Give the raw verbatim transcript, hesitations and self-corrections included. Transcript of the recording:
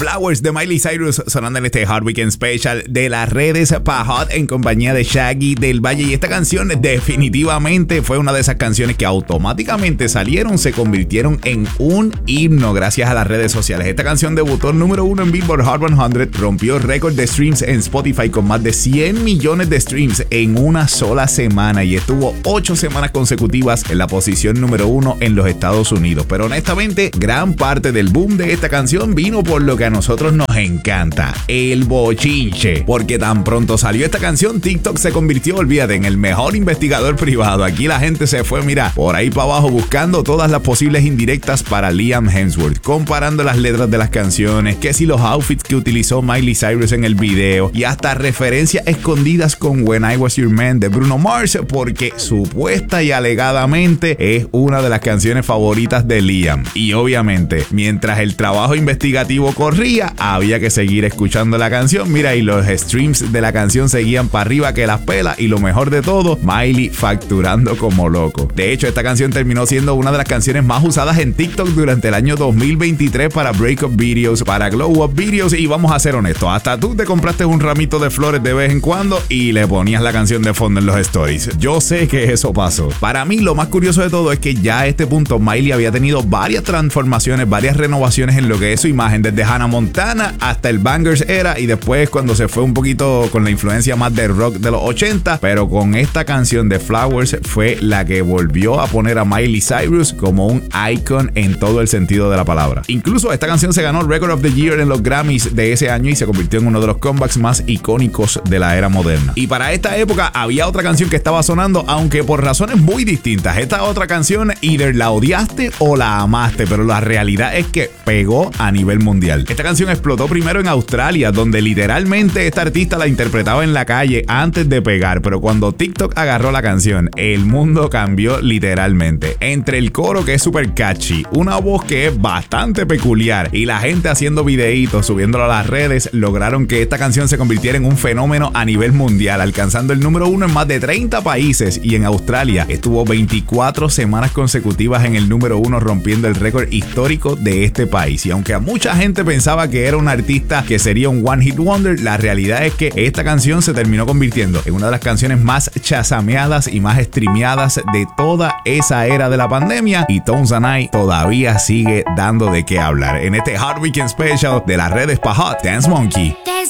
Flowers de Miley Cyrus sonando en este Hot Weekend Special de las redes pa' Hot en compañía de Shaggy del Valle. Y esta canción definitivamente fue una de esas canciones que automáticamente salieron, se convirtieron en un himno gracias a las redes sociales. Esta canción debutó número uno en Billboard Hot cien, rompió récord de streams en Spotify con más de cien millones de streams en una sola semana y estuvo ocho semanas consecutivas en la posición número uno en los Estados Unidos. Pero honestamente, gran parte del boom de esta canción vino por lo que a nosotros nos encanta, el bochinche. Porque tan pronto salió esta canción, TikTok se convirtió, olvídate, en el mejor investigador privado. Aquí la gente se fue, mira, por ahí para abajo buscando todas las posibles indirectas para Liam Hemsworth, comparando las letras de las canciones, que si los outfits que utilizó Miley Cyrus en el video y hasta referencias escondidas con When I Was Your Man de Bruno Mars, porque supuesta y alegadamente es una de las canciones favoritas de Liam. Y obviamente, mientras el trabajo investigativo corría, había que seguir escuchando la canción. Mira, y los streams de la canción seguían para arriba que las pelas, y lo mejor de todo, Miley facturando como loco. De hecho, esta canción terminó siendo una de las canciones más usadas en TikTok durante el año dos mil veintitrés para breakup videos, para glow up videos, y vamos a ser honestos, hasta tú te compraste un ramito de flores de vez en cuando y le ponías la canción de fondo en los stories. Yo sé que eso pasó. Para mí, lo más curioso de todo es que ya a este punto Miley había tenido varias transformaciones, varias renovaciones en lo que es su imagen, desde Hannah Montana hasta el Bangers era, y después cuando se fue un poquito con la influencia más del rock de los ochenta, pero con esta canción de Flowers fue la que volvió a poner a Miley Cyrus como un icon en todo el sentido de la palabra. Incluso esta canción se ganó Record of the Year en los Grammys de ese año y se convirtió en uno de los comebacks más icónicos de la era moderna. Y para esta época había otra canción que estaba sonando, aunque por razones muy distintas. Esta otra canción, either la odiaste o la amaste, pero la realidad es que pegó a nivel mundial. Esta canción explotó primero en Australia, donde literalmente esta artista la interpretaba en la calle antes de pegar, pero cuando TikTok agarró la canción, el mundo cambió literalmente. Entre el coro, que es súper catchy, una voz que es bastante peculiar, y la gente haciendo videitos, subiéndolo a las redes, lograron que esta canción se convirtiera en un fenómeno a nivel mundial, alcanzando el número uno en más de treinta países, y en Australia estuvo veinticuatro semanas consecutivas en el número uno, rompiendo el récord histórico de este país. Y aunque a mucha gente pensaba que era un artista que sería un one hit wonder, la realidad es que esta canción se terminó convirtiendo en una de las canciones más chasameadas y más streameadas de toda esa era de la pandemia, y Tones and I todavía sigue dando de qué hablar en este Hot Weekend Special de las redes pa' Hot. Dance Monkey. There's